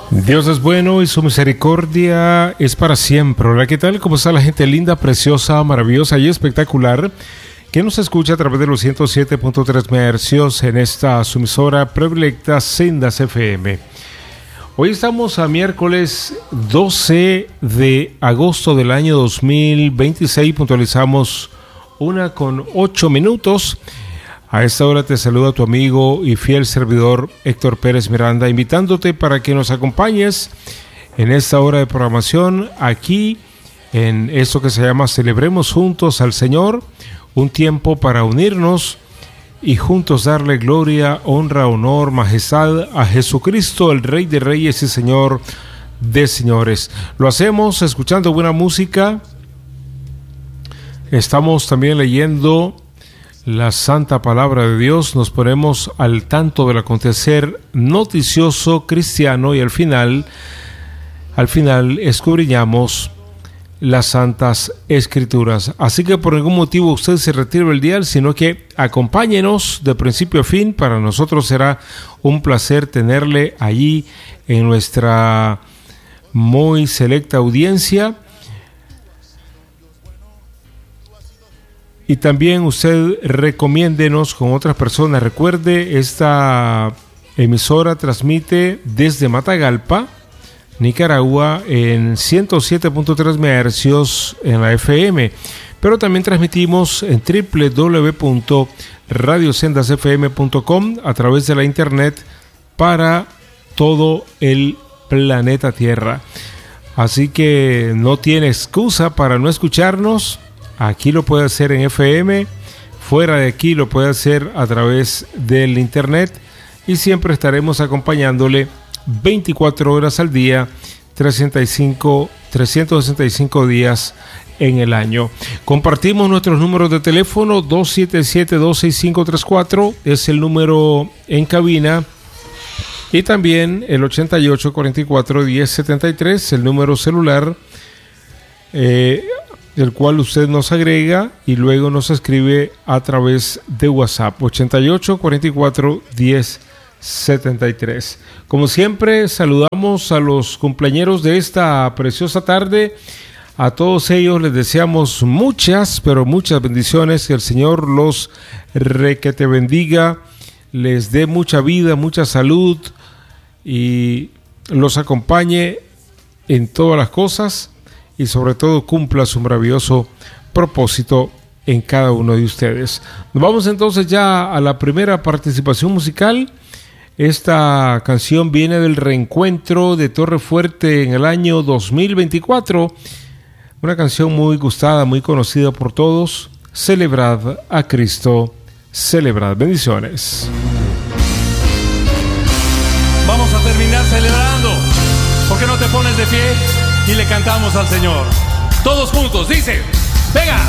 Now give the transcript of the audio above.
Dios es bueno y su misericordia es para siempre. Hola, ¿qué tal? ¿Cómo está la gente linda, preciosa, maravillosa y espectacular que nos escucha a través de los 107.3 MHz en esta su emisora predilecta Sendas FM? Hoy estamos a miércoles 12 de agosto del año 2026. Puntualizamos 1:08. A esta hora te saluda tu amigo y fiel servidor Héctor Pérez Miranda, invitándote para que nos acompañes en esta hora de programación aquí en esto que se llama Celebremos Juntos al Señor, un tiempo para unirnos y juntos darle gloria, honra, honor, majestad a Jesucristo, el Rey de Reyes y Señor de Señores. Lo hacemos escuchando buena música. Estamos también leyendo la santa palabra de Dios, nos ponemos al tanto del acontecer noticioso cristiano y al final escudriñamos las santas escrituras. Así que por ningún motivo usted se retire del dial, sino que acompáñenos de principio a fin. Para nosotros será un placer tenerle allí en nuestra muy selecta audiencia. Y también usted recomiéndenos con otras personas. Recuerde, esta emisora transmite desde Matagalpa, Nicaragua, en 107.3 MHz en la FM. Pero también transmitimos en www.radiosendasfm.com a través de la internet para todo el planeta Tierra. Así que no tiene excusa para no escucharnos. Aquí lo puede hacer en FM, fuera de aquí lo puede hacer a través del internet y siempre estaremos acompañándole 24 horas al día, 365 días en el año. Compartimos nuestros números de teléfono. 277-26534 es el número en cabina, y también el 8844-1073, el número celular, el cual usted nos agrega y luego nos escribe a través de WhatsApp. 8844-1073. Como siempre, saludamos a los cumpleañeros de esta preciosa tarde. A todos ellos les deseamos muchas, pero muchas bendiciones. Que el Señor los requete bendiga, les dé mucha vida, mucha salud y los acompañe en todas las cosas. Y sobre todo cumpla su maravilloso propósito en cada uno de ustedes. Nos vamos entonces ya a la primera participación musical. Esta canción viene del reencuentro de Torre Fuerte en el año 2024. Una canción muy gustada, muy conocida por todos. Celebrad a Cristo, celebrad. Bendiciones. Vamos a terminar celebrando. ¿Por qué no te pones de pie y le cantamos al Señor? Todos juntos, dice, venga.